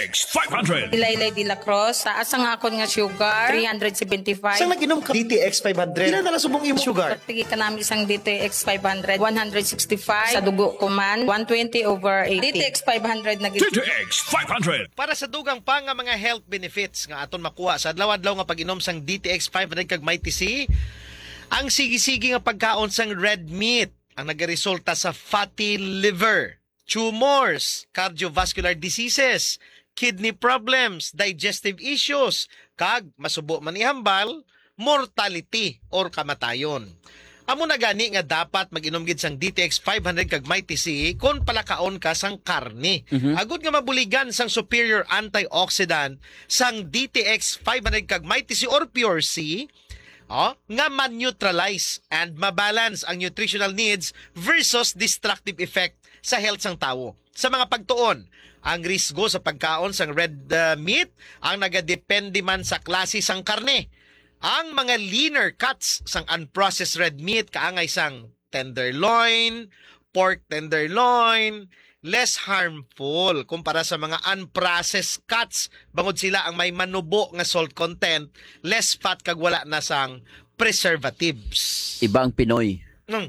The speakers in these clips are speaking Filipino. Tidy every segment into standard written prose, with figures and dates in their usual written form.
DTX500. Ilaylay de la Cruz, taas ang akon nga sugar, 375. Isang nag-inom ka DTX 500. Ilan na lang subong imong sugar? Pagtigi ka namin isang DTX 500, 165. Sa dugo ko man, 120/80. DTX 500 na gid. DTX500. Para sa dugang pa nga mga health benefits nga aton makuha sa adlaw-adlaw nga pag-inom sang DTX 500 kag Mighty C, ang sige-sige nga pagkaon sang red meat ang nagaresulta sa fatty liver, tumors, cardiovascular diseases, kidney problems, digestive issues, kag masubo man ihambal, mortality or kamatayon. Amo na gani nga dapat mag-inom gid sang DTX 500 kag Mighty C kon palakaon ka sang karne. Agud nga mabuligan sang superior antioxidant sang DTX 500 kag Mighty C or Pure C, nga man-neutralize and mabalance ang nutritional needs versus destructive effect sa health sang tawo. Sa mga pagtuon, ang risgo sa pagkaon sang red meat ang nagadepende man sa klase sang karne. Ang mga leaner cuts sang unprocessed red meat kaangay sang tenderloin, pork tenderloin, less harmful kumpara sa mga unprocessed cuts bangod sila ang may manubo nga salt content, less fat kag wala na sang preservatives. Iba ang Pinoy.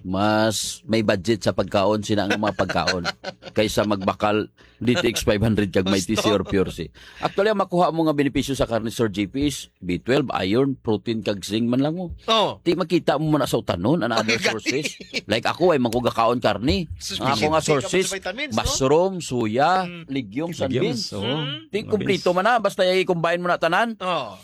Mas may budget sa pagkaon sila ang mga pagkaon kaysa magbakal DTX 500 kag Mighty C or Pure C. Actually, ang makuha mo nga benepisyo sa karne Sir GP is B12, iron, protein kag zinc man lang mo. Di makita mo muna sa utanon ang other sources. Like ako ay magkakaon karne. Ang ako nga sources, mushroom, suya, legumes, and beans. Di kumplito man na basta i-combine mo na tanan.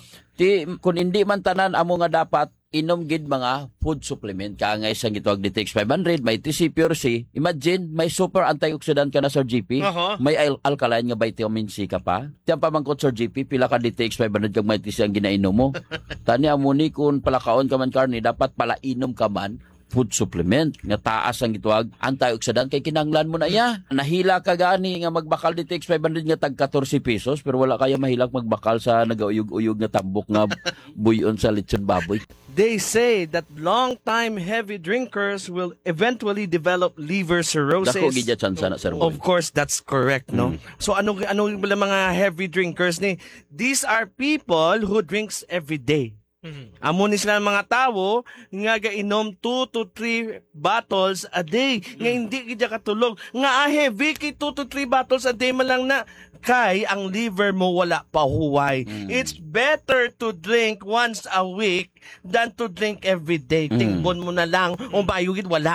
Di kung hindi man tanan amo nga dapat inom gid mga food supplement kaangay sang gitawag DTX 500, may TC Pure C. Imagine may super antioxidant ka na Sir GP, may alkaline nga vitamin C ka pa. Tiyan pa mangkot Sir GP, pila ka DTX 500 kag may TC ang ginainom mo. Tani amuni kun palakaon ka man karni, dapat pala inom ka man food supplement nga taas ang gituwag antioxidant kay kinanglan mo na iya. Nahila ka gani nga magbakal DTX 500 nga tag 14 pesos pero wala kaya mahilak magbakal sa nagauyog-uyog nga tambok nga buyon sa lechon baboy. They say that long-time heavy drinkers will eventually develop liver cirrhosis. Dako gid yan sana Sir. Of course, that's correct, no? So ano mga heavy drinkers ni? These are people who drinks every day. Amo ni sila mga tawo nga gainom 2 to 3 bottles a day. Nga hindi gid katulog. Nga heavy kay 2 to 3 bottles a day man lang na kay ang liver mo wala pa huway. It's better to drink once a week than to drink every day. Tingbon mo na lang o bayugid wala.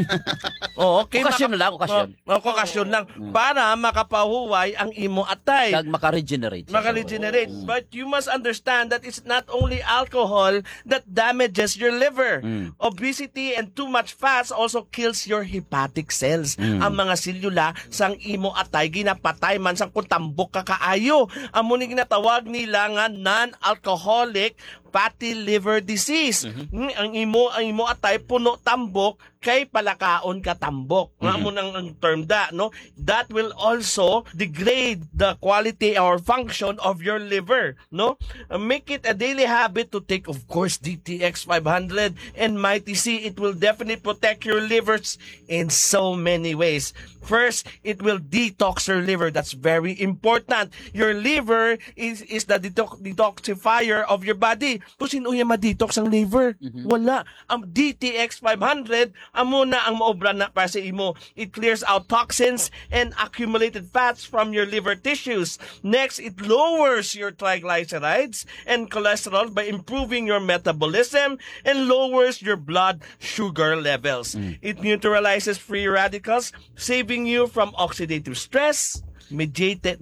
Okay, okasyon na lang, okasyon. Okasyon lang para makapahuway ang imo atay. Kag maka-regenerate. But you must understand that it's not only alcohol that damages your liver. Obesity and too much fats also kills your hepatic cells. Ang mga selula sang imo atay ginapatay man sang tambok ka kaayo. Amo ni ginatawag nila nga non-alcoholic fatty liver disease. Ang imo atay puno tambok kay palakaon ka tambok. Amo nang ang term da, no? That will also degrade the quality or function of your liver, no? Make it a daily habit to take, of course, DTX 500 and Mighty C. It will definitely protect your livers in so many ways. First, it will detox your liver. That's very important. Your liver is the detoxifier of your body. Kung sino yung ma-detox ang liver? Wala. Ang DTX 500, amo na ang maobra na para sa imo. It clears out toxins and accumulated fats from your liver tissues. Next, it lowers your triglycerides and cholesterol by improving your metabolism and lowers your blood sugar levels. It neutralizes free radicals, saving you from oxidative stress, mediate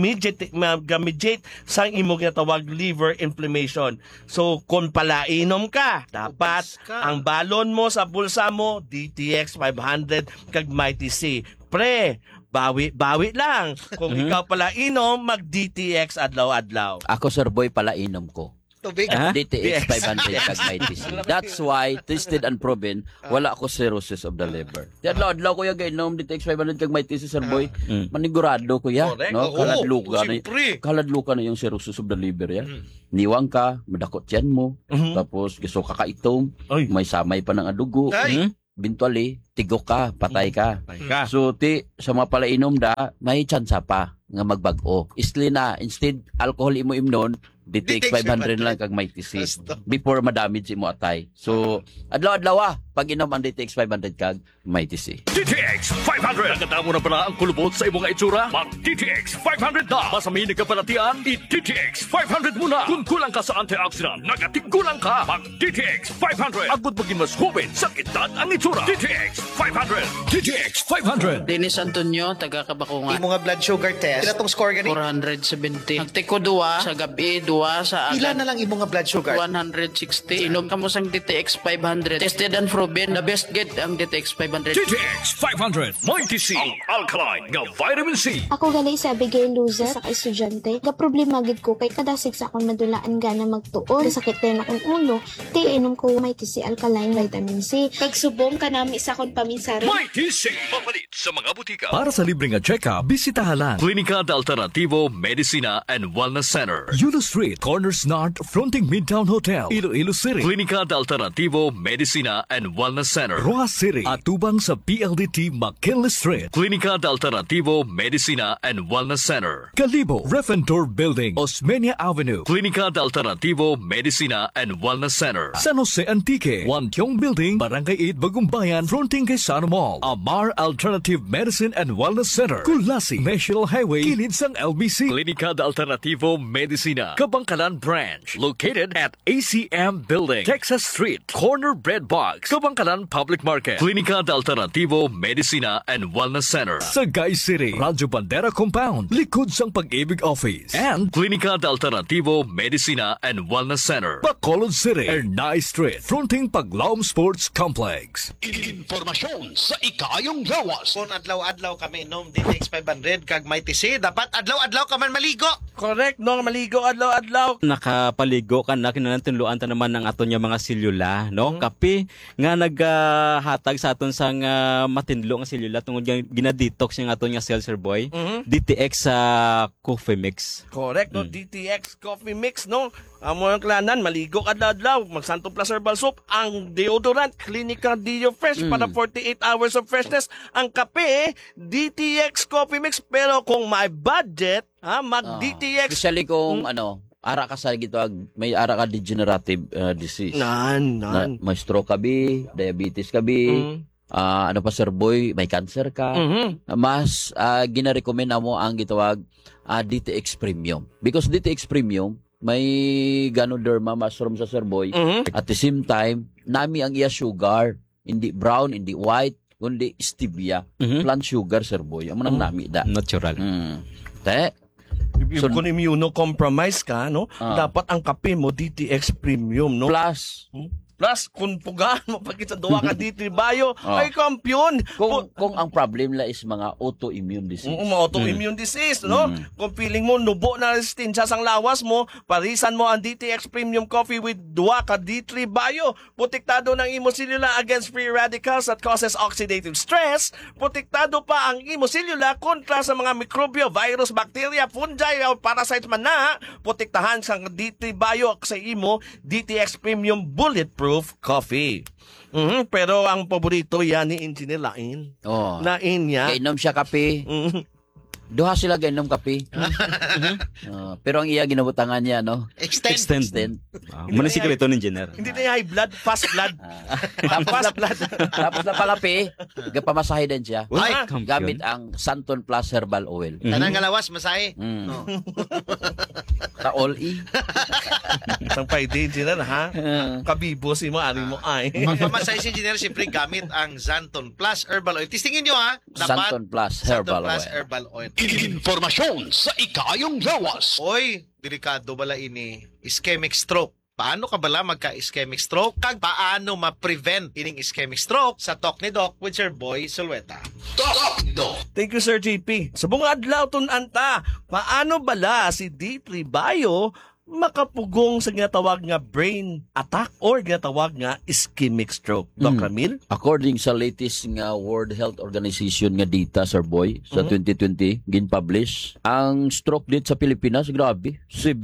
sa imo ginatawag liver inflammation. So, kung palainom ka, dapat ang balon mo sa bulsa mo, DTX 500 kag Mighty C. Pre, bawi lang. Kung ikaw palainom, mag-DTX adlaw-adlaw. Ako Sir Boy palainom ko. DTX 500 kag Mighty C. That's why, tested and proven, wala ako cirrhosis of the liver. Adlaw ko yung gainom DTX 500 kag Mighty C, Sir Boy. Manigurado ko yan. No? Kaladluka na yung cirrhosis of the liver yan. Niwang ka, madakot yan mo. Tapos, gusto ka kaitong, may samay pa ng adugo. Eventually, tigo ka, patay ka. So, sa mga palainom may tsansa pa nga magbag-o. Isli na, instead alcohol imo imnon, DTX 500 lang kag may TC. Before madamage imo atay. So, adlaw-adlaw pag inom ang DTX 500 kag may TC. DTX 500. Naganda mo na pala ang kulubot sa imong itsura? Mag DTX 500 na. Masamin ka palatian, i-DTX 500 muna. Kung kulang ka sa antioxidant, nagatigulang ka. Mag DTX 500. Agud maging mas hubin sa kitan ang itsura. DTX 500. DTX 500. Dennis Antonio, taga Kabakungan. Imo nga blood sugar test. Pila tong score gani? 470. Nagtiko duwa sa gabi, duwa sa Pila agad. na lang imo nga blood sugar? 160. Inom ka mo sang DTX 500. Tested and proven. The best get ang DTX 500. DTX 500. May TC. Ang alkaline nga vitamin C. Ako galay sa Abigail Luza sa estudyante. Ga problema gid ko kay kadasig sa akong madulaan gana magtuon. Sakit din akong ulo. Ti inom ko may TC alkaline vitamin C. Kag subong kanami sa akong paminsara. May TC. Papalit sa mga butika. Para sa libreng check-up, bisitahan lang Klinika de Alternativo Medicina and Wellness Center. Yulo Street, Corners North, fronting Midtown Hotel, Iloilo City. Klinika de Alternativo Medicina and Wellness Center. Roas City, atubang sa PLDT McKinley Street. Klinika de Alternativo Medicina and Wellness Center. Kalibo, Refentor Building, Osmeña Avenue. Klinika de Alternativo Medicina and Wellness Center. San Jose Antique, Wantiong Building, Barangay 8, Bagumbayan, fronting kay Sano Mall. Amar Alternative Medicine and Wellness Center. Kulasi, National Highway, kilid sang LBC. Klinika de Alternativo Medicina, Kabangkalan Branch. Located at ACM Building, Texas Street, Corner Bread Box, Kabangkalan Public Market. Klinika de Alternativo Medicina and Wellness Center. Sagay City, Radyo Bandera Compound, likod sang Pag-ibig Office. And Klinika de Alternativo Medicina and Wellness Center. Bacolod City, Ernay Street, fronting Paglaom Sports Complex. Informasyon sa ikayong lawas. Kung adlaw-adlaw kami inom DTX 500 kag may TC, dapat adlaw-adlaw ka man maligo. Correct, no? Maligo adlaw-adlaw. Nakapaligo ka na kinantunluan ta naman ng aton nga mga selula, no? Kape nga naghatag sa aton sang matinlo nga selula tungod nga ginadetox yung aton nga cells, sir boy. DTX sa coffee mix. Correct, no? DTX Coffee Mix, no? Ang mga klanan, maligo adlaw-adlaw, mag-Santo Plus Herbal Soap, ang deodorant, Clinica Dio Fresh para 48 hours of freshness. Ang kape, DTX Coffee Mix, pero kung may budget, mag-DTX. Especially kung ara ka sa may ara ka degenerative disease. May stroke ka bi, diabetes ka bi, ano pa sir boy, may cancer ka. Mas gina-recommend mo ang gitawag DTX Premium. Because DTX Premium, may Ganoderma mushroom sa sir boy. At the same time, nami ang iya sugar. Hindi brown, hindi white, kundi stevia. Plant sugar, sir boy. Ang manang nami da. Natural. Te? So, kung immunocompromised ka, no? Dapat ang kape mo DTX Premium, no? Plus, kung pugaan mo pag sa duwa ka DT Bio, ay kampiyon. Kung ang problem la is mga autoimmune disease. Autoimmune disease, no? Kung feeling mo nubo na resistensya sang lawas mo, parisan mo ang DTX Premium Coffee with duwa ka D3 Bio. Protektado ng imo selula against free radicals that causes oxidative stress. Protektado pa ang imo selula kontra sa mga mikrobyo, virus, bacteria, fungi, o parasites man na. Protektahan sang D3 Bio sa imo DTX Premium Bulletproof Coffee. Pero ang paborito yan ni Engineer Lain. Lain niya. Kainom siya kape. Duha sila gainom kape. Pero ang iya ginabutangan niya, no? Extend. Muna sikreto ng engineer. Hindi na high blood, fast blood. Tapos na palapi, gapamasahe din siya. Gamit ang Santon Plus Herbal Oil. Tanang ngalawas, masahe. Taol-i. Isang pwede, Engineer, ha? Kabibo si mo, ari mo ay. Magpamasahe si Engineer, siyempre gamit ang Santon Plus Herbal Oil. Tistingin nyo, ha? Santon Plus Herbal Oil. Herbal Oil. Informasyon sa ikayong lawas. Oy, delikado bala ini ischemic stroke. Paano ka bala magka-ischemic stroke? Kag paano ma-prevent ining ischemic stroke? Sa Talk ni Doc with Sir Boy Sulweta. Talk ni Doc. Thank you, Sir JP. Sa bunga adlaw anta, paano bala si D3 Bio makapugong sa ginatawag nga brain attack or ginatawag nga ischemic stroke? Doc Ramil? According sa latest nga World Health Organization nga data, Sir Boy, sa 2020, gin-publish, ang stroke date sa Pilipinas, grabe,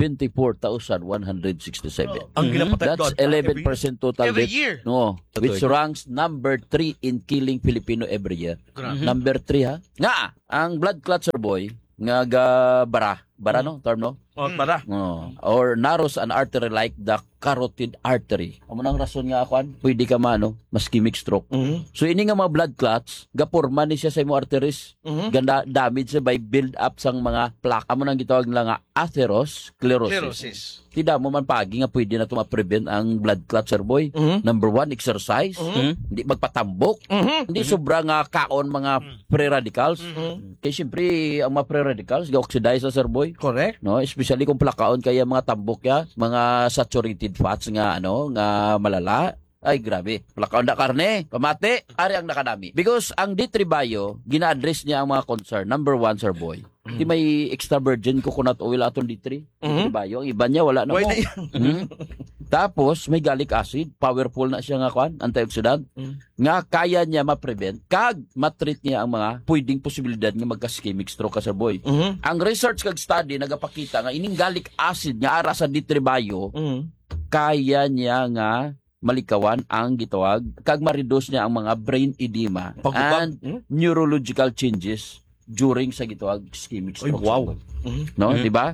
74,167. Ang ginapatay That's 11% total every death. year. No, which ranks number 3 in killing Filipino every year. Number 3, ha? Nga, ang blood clot, Sir Boy, nga bara no term no. Para. Or narrows an artery like the carotid artery. Amo nang rason nga akuan, pwede ka ischemic stroke. So ini nga mga blood clots, gaporma ni siya sa imong arteries. Ganda damage siya by build up sang mga plaque. Amo nang gitawag nila nga atherosclerosis. Tidak mo man pagi nga pwede na ito ma-prevent ang blood clot, sir boy. Number 1, exercise. Hindi magpatambok. Hindi sobra nga kaon mga free radicals. Kaya siyempre, ang mga free radicals, ga-oxidize sa sir boy. Correct. No, especially kung plakaon kaya mga tambok ya, mga saturated fats nga nga malala. Ay, grabe. Plakaon na karne, pamati, ari ang nakadami. Because ang D3 Bio, gina-address niya ang mga concern. Number 1, sir boy. Hindi may extra virgin coconut oil aton D3. D3 Bio. Ang iba niya, wala na mo. Tapos, may gallic acid. Powerful na siya nga antioxidant. Nga kaya niya ma-prevent. Kag matreat niya ang mga pwedeng posibilidad nga magka-ischemic stroke ka, sir boy. Ang research kag study nagapakita nga ining gallic acid nga ara sa D3 Bio, kaya niya nga malikawan ang gitawag kag ma-reduce niya ang mga brain edema and neurological changes during sa gitawag ischemic stroke. Wow. No, di ba?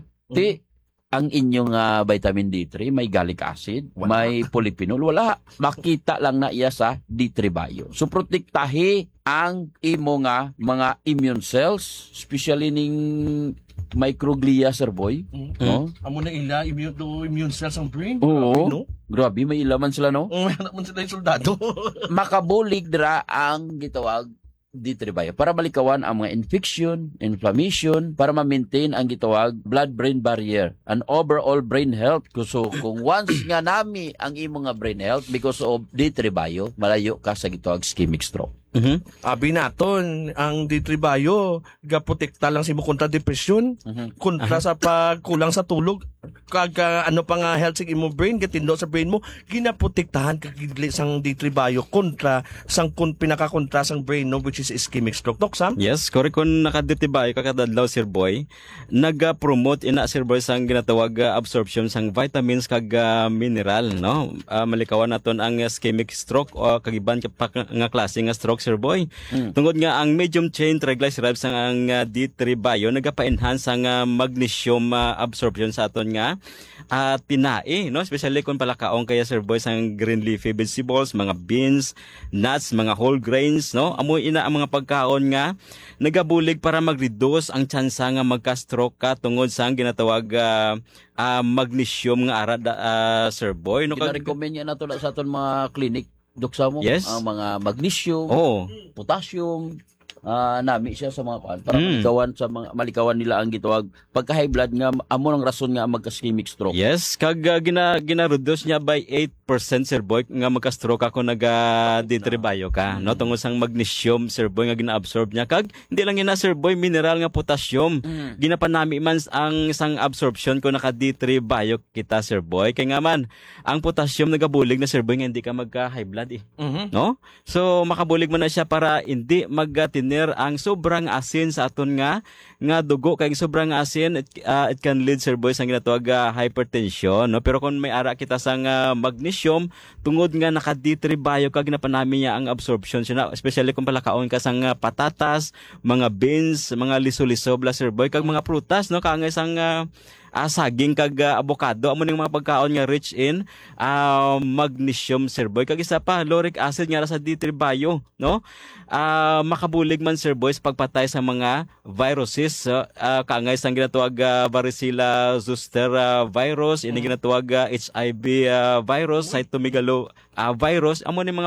Ang inyong vitamin D3 may gallic acid, may polyphenol, wala. Makita lang na iya sa D3 Bio. So protektahi ang imo nga mga immune cells, especially ning microglia, sir boy. No? Amo na ila immune cells ang brain. Oo. No? Grabe, may ilaman sila, no? May anak man sila yung soldado. Makabulig dira ang gitawag D3 Bio para malikawan ang mga infection, inflammation, para ma-maintain ang gitawag blood-brain barrier and overall brain health. So kung once nga nami ang imo nga brain health because of D3 Bio, malayo ka sa gitawag ischemic stroke. Abi naton ang D3 Bio gaprotekta lang si mo kontra depression, kontra sa pagkulang sa tulog, kag ano pa nga health sa imong brain, gatindo sa brain mo, ginaprotektahan kag sang D3 Bio kontra sang pinakakontra sang brain no, which is ischemic stroke. Dok Sam? Yes, correct. Kung nakadetibayo kakadadlaw, sir boy, nag-promote ina sir boy sang ginatawag absorption sang vitamins kag mineral, no? Malikawan naton ang ischemic stroke o kagiban nga klase nga stroke, sir boy. Tungod nga ang medium chain triglycerides ang D3 Bio nagapa-enhance ang magnesium absorption sa aton nga tinae, no? Especially kung palakaong kaya, sir boy, sang green leafy vegetables, mga beans, nuts, mga whole grains, no? Amoy ina ang mga pagkaon nga nagabulig para mag-reduce ang tsansa nga magka-stroke ka tungod sa ginatawag magnesium nga ara sir boy, no? Kina-recommend niya na to sa aton mga clinic. Duksa mo, yes. Ang mga magnesium, potassium, nami siya sa mga para malikawan nila ang gitawag pagka high blood nga amo ng rason nga magka-ischemic stroke. Yes, kag gina-reduce niya by 8%, sir boy, nga magka-stroke ako D3 Bio ka, no? Tungod sang magnesium, sir boy, nga gina-absorb niya kag hindi lang ina, sir boy, mineral nga potassium. Ginapanami man ang sang absorption ko D3 Bio kita, sir boy, kay nga man ang potassium nagabulig na, sir boy, nga hindi ka magka-high blood no? So makabulig man na siya para hindi magtiner ang sobrang asin sa aton nga dugo, kay sobrang asin it can lead, sir boy, sang ginatawag hypertension, no? Pero kung may ara kita sang magnesium, tungod nga D3 Bio kag ginapanami niya ang absorption siya, especially kung palakaon ka sang patatas, mga beans, mga liso-liso bla, sir boy, kag mga prutas, no? Kangay sang saging kag avocado, amo ning mga pagkaon nga rich in magnesium, sir boy, kag isa pa lauric acid nga sa D3 Bio, no? Makabulig man, sir boy, sa pagpatay sa mga viruses, kangay sang ginatawag varicella zoster virus, ini ginatawag HIV virus, cytomegalo virus, amo ni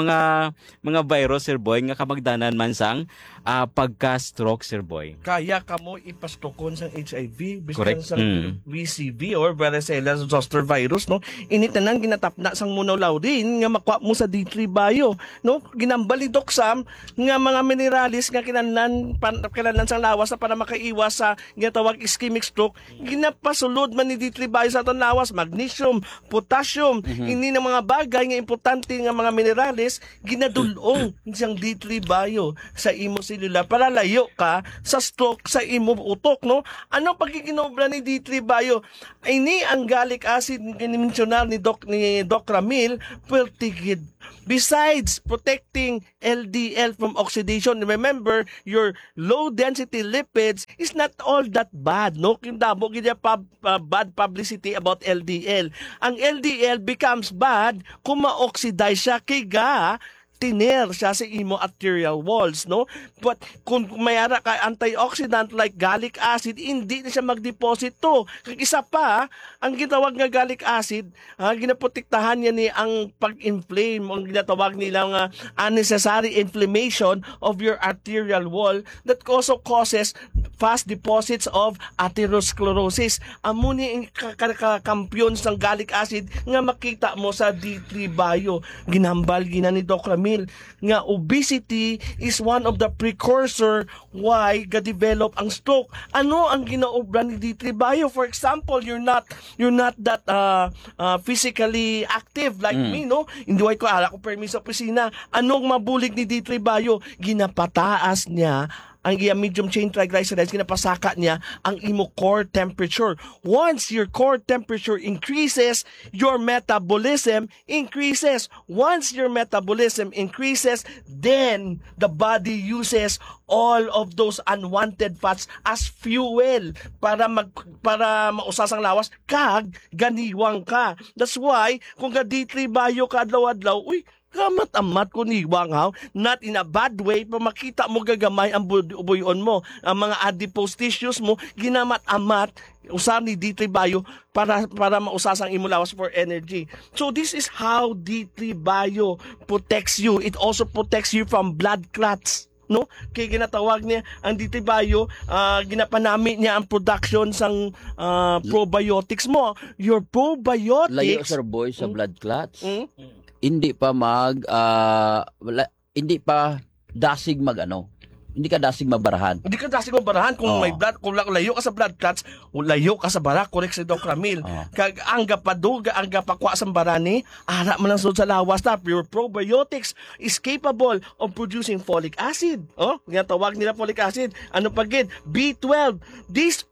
mga virus, sir boy, nga kamagdanan man sang pagka-stroke, sir boy. Kaya kamo ipastokon sang HIV, correct, sang VCV or varicella zoster virus, no? Initanan ginatapna sang munolaw din nga makuha mo sa D3 Bio, no? Ginambalidok Sam nga mga mineralis nga kinahanglan sang lawas na para makaiwas sa ginatawag ischemic stroke, ginapasulod man ni D3 Bio sa aton lawas, magnesium, potassium, ini na mga bagay nga importante nga mga minerales ginadulong siyang D3 Bio sa imo selula para layo ka sa stroke sa imo utok, no? Ano pagkikinobra ni D3 Bio? Ini ang gallic acid ginimensyonal ni Doc Ramil pertigid. Besides protecting LDL from oxidation, remember your low density lipids is not all that bad, no? Kindamo gid bad publicity about LDL. Ang LDL becomes bad kung ma-oxidize siya kay tiner siya sa imo arterial walls, no? But kung mayara ka antioxidant like gallic acid, hindi na siya mag-deposit to. Kag isa pa, ang ginatawag nga gallic acid, ginaprotektahan niya ni ang pag-inflame, ang ginatawag nilang unnecessary inflammation of your arterial wall that also causes fast deposits of atherosclerosis. Amo ni ang kampiyon ng gallic acid nga makita mo sa D3 Bio. Ginambal gina ni Doc Ramil nga obesity is one of the precursor why ga-develop ang stroke. Ano ang ginaobra ni D3 Bio? For example, you're not that physically active like me, no? Hindi ko ala ko permis sa opisina. Anong mabulig ni D3 Bio? Ginapataas niya ang medium chain triglycerides, ginapasaka niya ang imo core temperature. Once your core temperature increases, your metabolism increases. Once your metabolism increases, then the body uses all of those unwanted fats as fuel para mausas ang lawas kag ganiwang ka. That's why kung ga D3 Bio ka adlaw-adlaw, kamat-amat ko niwang not in a bad way, pa makita mo gagamay ang buyon mo, ang mga adipose tissues mo, ginamat-amat, usan ni D3 Bio para mausas ang imulawas for energy. So this is how D3 Bio protects you. It also protects you from blood clots, no? Kaya ginatawag niya ang D3 Bio, ginapanami niya ang production sang probiotics mo. Your probiotics Layo, Sir Boy, sa blood clots. Hindi pa hindi pa dasig hindi ka dasig mabarahan. Hindi ka dasig mabarahan kung may blood, kung layo ka sa blood clots, layo ka sa bara, correct si Doc Ramil. Kag angga paduga, angga pakwa sa barani, ara man lang sud sa lawas na your probiotics is capable of producing folic acid. Ginatawag nila folic acid. Ano pa gid? B12. This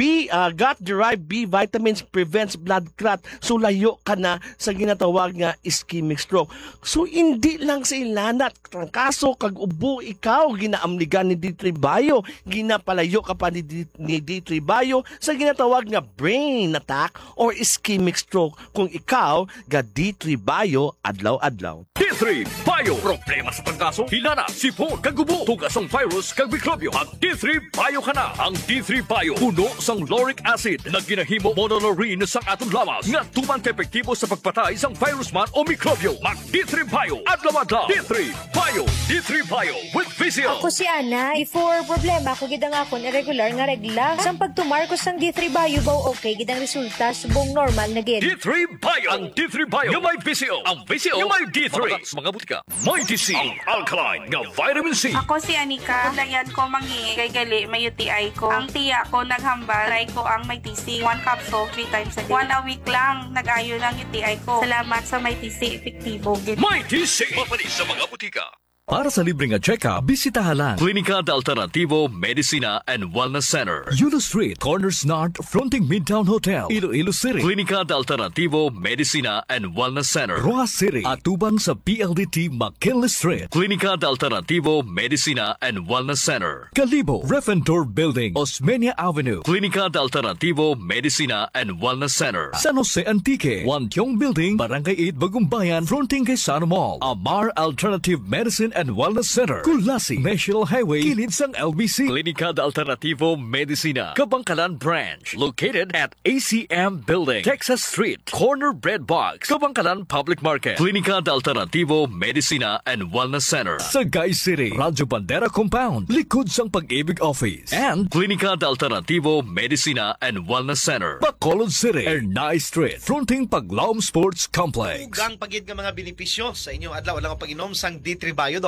gut-derived B vitamins prevents blood clot. So layo ka na sa ginatawag nga ischemic stroke. So hindi lang sa ilanat, kaso kag ubo ikaw ginaamligan ni D3 Bio, ginapalayo ka pa ni D3 Bio sa ginatawag nga brain attack or ischemic stroke kung ikaw ga D3 Bio adlaw-adlaw. D3 Bio. Problema sa pagkaso, hilana, sipon, kagubo, tugas ng virus, kag mikrobyo. Ang D3 Bio ka na. Ang D3 Bio, puno sang lauric acid na ginahimo monolorine sang atong lawas nga tuman epektibo sa pagpatay sang virus man o mikrobyo. Mag D3 Bio. Adlaw-adlaw. D3 Bio. D3 Bio with Physio. Ako si Ana. Before problema ko gidang akon irregular nga regla. Sang pagtumar ko sang D3 Bio baw okay gidang resulta subong normal na gid. D3 Bio. Ang D3 Bio yung may Physio. Ang Physio yung may D3. Sa mga butika, may TC. Ang alkaline nga vitamin C. Ako si Anika. Dayan ko mangingi kay gali may UTI ko. Ang tiya ko naghambal. Try ko ang may TC. 1 capsule 3 times a day. 1 a week lang nag-ayo ng UTI ko. Salamat sa may TC. Epektibo. May TC. Mapanis sa mga butika. Para sa libreng check-up, bisitahan lang Klinika de Alternativo Medicina and Wellness Center. Yulo Street, Corners North, fronting Midtown Hotel, Iloilo City. Klinika de Alternativo Medicina and Wellness Center. Rojas City, Atuban sa PLDT McKinley Street. Klinika de Alternativo Medicina and Wellness Center. Calibo, Refentor Building, Osmeña Avenue. Klinika de Alternativo Medicina and Wellness Center. San Jose Antique, Wantiong Building, Barangay 8, Bagumbayan, fronting kay Sano Mall. Amar Alternative Medicine and Wellness Center. Kulasi, National Highway, kilid sang LBC. Klinika de Alternativo Medicina, Kabangkalan Branch. Located at ACM Building, Texas Street, Corner Bread Box, Kabangkalan Public Market. Klinika de Alternativo Medicina and Wellness Center. Sagay City, Radyo Bandera Compound, likod sang Pag-ibig Office. And Klinika de Alternativo Medicina and Wellness Center. Bacolod City, Ernay Street, fronting Paglaom Sports Complex. Ugang pagid nga mga benepisyo sa inyo adlaw-adlaw ang pag-inom sang D3 Bio.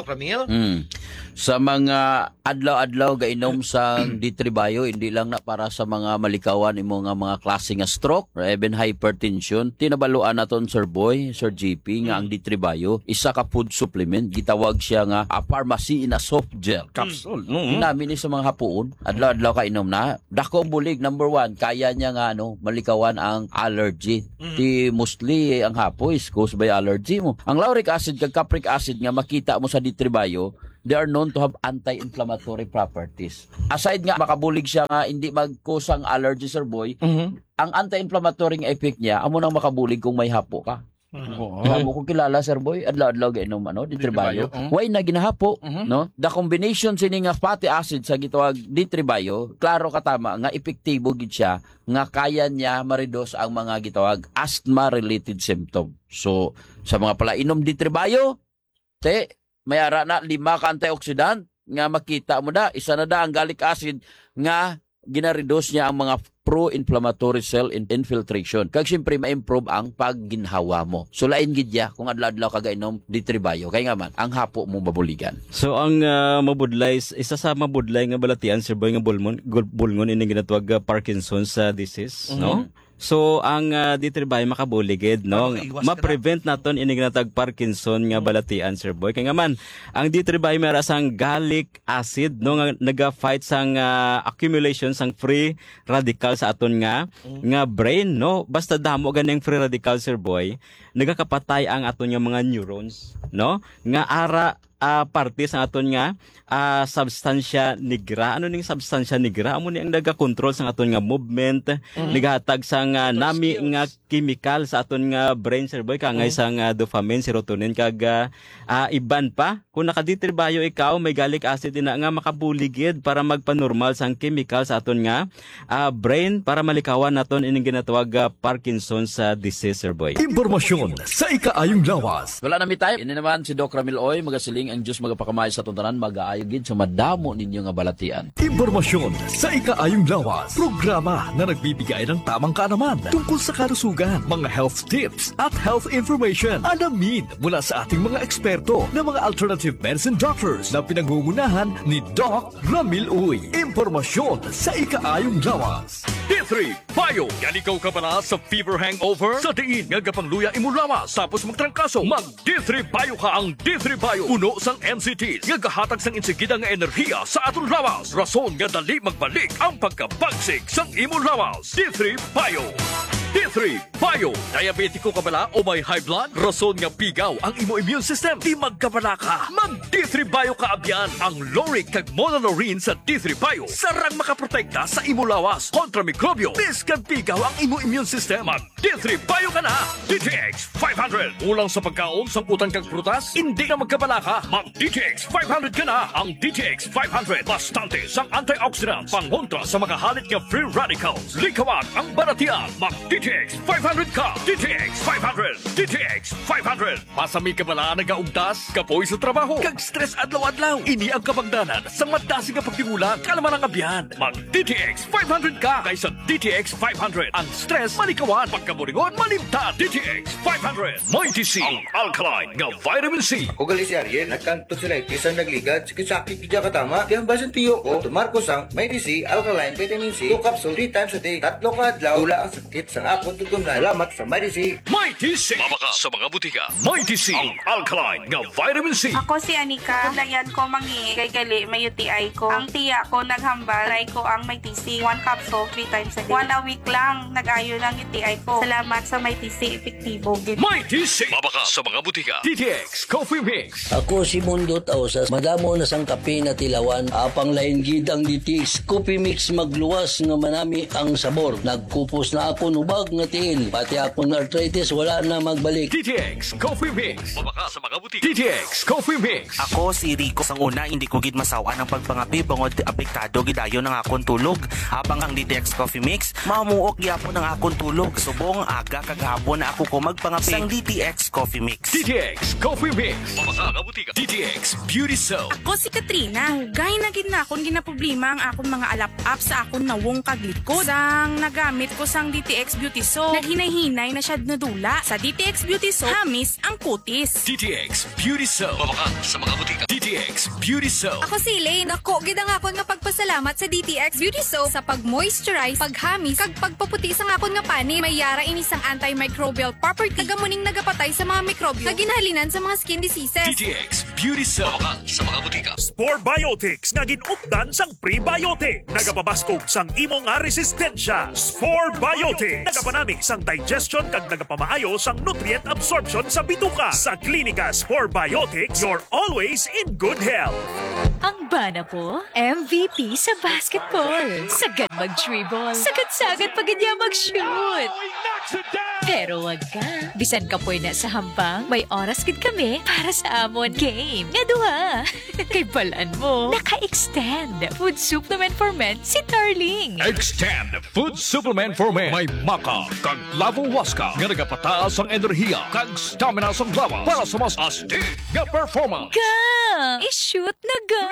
Doc Ramil? Sa mga adlaw-adlaw gainom sa D3 Bio, hindi lang na para sa mga malikawan imo nga mga klase nga stroke or even hypertension, tinabaluan naton Sir Boy, Sir GP nga ang D3 Bio isa ka food supplement, gitawag siya nga a pharmacy in a soft gel capsule. Namin ni sa mga hapuon, adlaw-adlaw kainom na. Dako bulig number 1, kaya niya nga malikawan ang allergy. Ti mostly ang hapo is caused by allergy mo. Ang lauric acid kag capric acid nga makita mo sa D3 Bio, they are known to have anti-inflammatory properties. Aside nga makabulig siya nga hindi magkusang allergy, Sir Boy, ang anti-inflammatory nga effect niya amo nang makabulig kung may hapo ka. Mo ko kilala, Sir Boy, adlaw-adlaw gainom D3 Bio. Why na ginahapo, no? The combination sini nga fatty acid sa gitawag D3 Bio, klaro katama nga epektibo gid siya nga kaya niya ma-reduce ang mga gitawag asthma-related symptom. So, sa mga palainom D3 Bio, may ara na 5 ka antioxidant nga makita mo da, isa na da ang gallic acid nga gina-reduce niya ang mga pro-inflammatory cell infiltration. Kag siyempre ma-improve ang pagginhawa mo. So lain gid ya kung adlaw-adlaw ka gainom D3 Bio kay nga man ang hapo mo mabuligan. So ang mabudlay, isa sa mabudlay nga balatian, Sir Boy, nga bulngon ini ginatawag Parkinson's disease, no? So ang D3 Bio makabuligid, no? Ma-prevent naton ini ginatag Parkinson nga balatian, Sir Boy. Kaya nga man ang D3 Bio mera sang gallic acid, no, nga naga-fight sang accumulation sang free radical sa aton nga brain, no? Basta damo ganing free radical, Sir Boy, nagakapatay ang aton nga mga neurons, no? Nga ara parte sa aton nga substansya nigra. Ano ning substansya nigra? Amo ni ang naga-control sa aton nga movement, nagahatag sang nami nga chemical sa aton nga brain, Sir Boy, kangay sang dopamine, serotonin kag iban pa. Kung naka-D3 Bio ikaw, may gallic acid din nga makabuligid para magpa-normal sang chemical sa aton nga brain para malikawan naton ining ginatawag Parkinson's disease, Sir Boy. Impormasyon sa ikaayong lawas. Wala na mi time. Ini naman si Doc Ramil Oy, magasiling ang Diyos magapakamay sa tuntanan, mag-aayogid sa madamo ninyo nga balatian. Impormasyon sa ikaayong lawas. Programa na nagbibigay ng tamang kaalaman tungkol sa kalusugan, mga health tips at health information. Alamin mula sa ating mga eksperto na mga alternative medicine doctors na pinangungunahan ni Doc Ramil Uy. Impormasyon sa ikaayong lawas. D3 Bio. Galikaw ka pala sa fever hangover? Sa diin nga gapangluya imo lawas tapos magtrangkaso. Mag D3 Bio ka. Ang D3 Bio puno sang NCTs nga gahatag sang insigida nga enerhiya sa aton lawas. Rason nga dali magbalik ang pagkabagsik sang imo lawas. D3 Bio. D3 Bio. Diabetiko ka bala o may high blood? Rason nga pigaw ang imo immune system. Di magkabala ka. Mag D3 Bio ka abyan. Ang Loric kag Monolaurin sa D3 Bio sarang makaprotekta sa imo lawas kontra mikrobyo. Biskan pigaw ang imo immune system. Mag D3 Bio ka na. DTX 500. Ulang sa pagkaon, samputan kag prutas, hindi na magkabala ka. Mag DTX 500 ka na. Ang DTX 500 bastante sang antioxidant pangontra sa makahalit nga free radicals. Likawan ang baratian. Mag DTX 500 ka. DTX 500. DTX 500. Pasami ka bala nagaugtas, kapoy sa trabaho, kag stress adlaw-adlaw. Ini ang kabagdanan sa madasig nga pagtingulang kalaman ang abyan. Mag DTX 500 ka kaysa DTX 500. Ang stress malikawan, pagkaburingon malimtan. DTX 500. May TC ang alkaline nga vitamin C. Ako gali si Ariel, nagkanto sila itisang nagligad, sakit-sakit kaya katama. Kaya basan tiyo ko, tumarko sang may TC, alkaline, vitamin C, 2 capsule 3 times a day, 3 ka adlaw, tula ang sakit sang akong tutunan. Salamat sa may TC. May TC. Mabaka sa mga butika. May TC ang alkaline nga vitamin C. Ako si Anika. Layan ko mangi kay gali may UTI ko. Ang tiya ko naghambal, try ko ang may TC. 1 capsule 3 times a day. 1 a week lang nag-ayo ng UTI ko. Salamat sa may TC, epektibo. May TC. Mabaka sa mga butika. DTX Coffee Mix. Ako si Mundo Tausas. Madamo na sang kape na tilawan. Apang lain gid ang DTX Coffee Mix magluwas nga manami ang sabor. Nagkupos na ako nubag nga tiil. Pati akong arthritis wala na magbalik. DTX Coffee Mix. Mabaka sa mga butika. DTX Coffee Mix. Ako si Rico. Sang una, hindi ko gid masawa ng pagpangapi bangod apektado gidayo ng akong tulog. Habang ang DTX Coffee Mix, mamuok gyapon ng akong tulog. Subong aga kaghapon na ako ko magpangapi sang DTX Coffee Mix. DTX Coffee Mix. Mabaka sa butika. DTX Beauty Soap. Ako si Katrina. Hugay na gid na akong ginaproblema ang akong mga alap-up sa akong nawong kaglikod. Sang nagamit ko sang DTX Beauty Beauty Soap. Naghinay-hinay na siya nadula. Sa DTX Beauty Soap, hamis ang kutis. DTX Beauty Soap. Mabakan sa mga butika. DTX Beauty Soap. Ako si Elaine. Ako, gid ang akon nga pagpasalamat sa DTX Beauty Soap sa pag-moisturize, paghamis, kag pagpaputi sa akon nga pani. May yara ini sang antimicrobial property. Tagamuning nagapatay sa mga mikrobyo na ginahalinan sa mga skin diseases. DTX Beauty Soap. Mabakan sa mga butika. Spore Biotics nga ginupdan sang prebiotic. Nagapabaskog sang imo nga resistensya. Spore Biotics. Nagapanami sang digestion kag nagapamaayo sang nutrient absorption sa bituka. Sa Klinika Spore Biotics, you're always in good health. Ang bana po, MVP sa basketball. Sagad mag-dribble. Sagad-sagad pag niya mag-shoot. Pero wag ka. Bisan ka po na sa hambang, may oras gid kami para sa amon game. Nga duha. Kay balaan mo, naka-extend food supplement for men si Darling. Extend Food Supplement for Men. May maka kag lavo waska nga nagapataas ang enerhiya kag stamina sa lawas para sa mas astig nga performance. Ga! I-shoot na ga!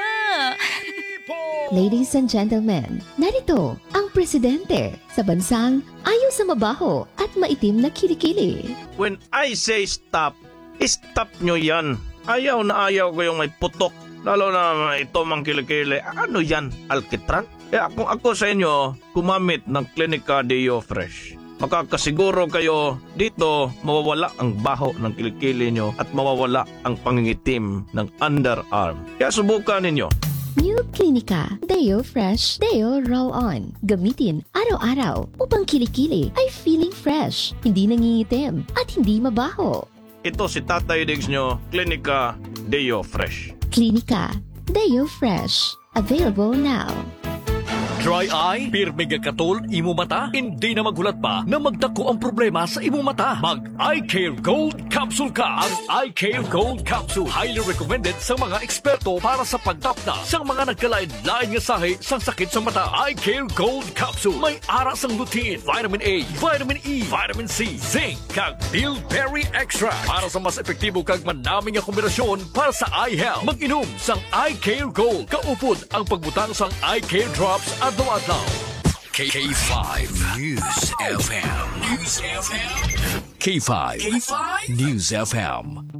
Ladies and gentlemen, narito ang presidente sa bansang ayaw sa mabaho at maitim na kilikili. When I say stop, stop nyo yan. Ayaw na ayaw ko yung may putok. Lalo na ito mang kilikili. Ano yan? Alkitran? Kaya kung ako sa inyo, kumamit ng Klinika Deo Fresh. Makakasiguro kayo dito mawawala ang baho ng kilikili nyo at mawawala ang pangingitim ng underarm. Kaya subukan ninyo. New Klinika Deo Fresh Deo Roll-On. Gamitin araw-araw upang kilikili ay feeling fresh, hindi nangingitim at hindi mabaho. Ito si Tatay Diggs nyo, Klinika Deo Fresh. Klinika Deo Fresh. Available now. Dry eye? Pirmi katol imo mata? Hindi na magulat pa na magdako ang problema sa imo mata. Mag-Eye Care Gold Capsule ka. Ang Eye Care Gold Capsule highly recommended sa mga eksperto para sa pagtapna sa mga nagkalain-lain nga sahi sa sakit sa mata. Eye Care Gold Capsule. May ara sang lutein, vitamin A, vitamin E, vitamin C, zinc, kag bilberry extract para sa mas epektibo kag manaming nga kombinasyon para sa eye health. Mag-inom sang Eye Care Gold. Kaupod ang pagbutang sang Eye Care Drops adlaw-adlaw. K5 News FM. News FM. K5 News FM.